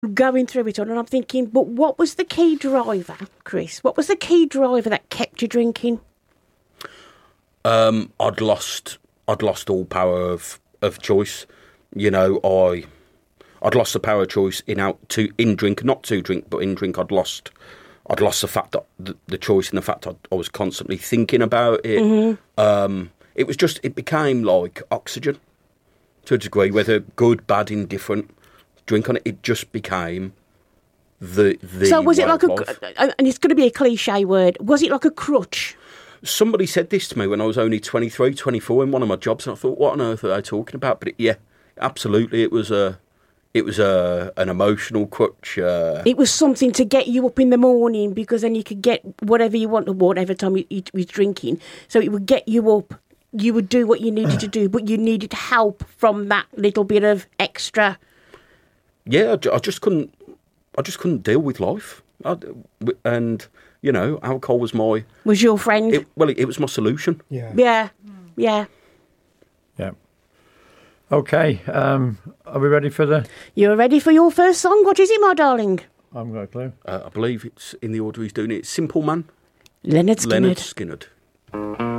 going through it all, and I'm thinking, but what was the key driver, Chris? What was the key driver that kept you drinking? I'd lost all power of choice. You know, I'd lost the power of choice in drink, not to drink, but in drink. I'd lost the fact that the choice and the fact I was constantly thinking about it. Mm-hmm. It became like oxygen to a degree, whether good, bad, indifferent. Drink on it, it just became the. So was it like and it's going to be a cliche word, was it like a crutch? Somebody said this to me when I was only 23, 24 in one of my jobs, and I thought, what on earth are they talking about? But yeah, absolutely, it was an emotional crutch. It was something to get you up in the morning, because then you could get whatever you want, whatever time you was drinking. So it would get you up. You would do what you needed to do, but you needed help from that little bit of extra. Yeah, I just couldn't deal with life, and you know, alcohol was your friend. It was my solution. Yeah. Okay, are we ready for You're ready for your first song? What is it, my darling? I haven't got a clue. I believe it's in the order he's doing it. Simple Man. Leonard Skinner. Leonard Skinner.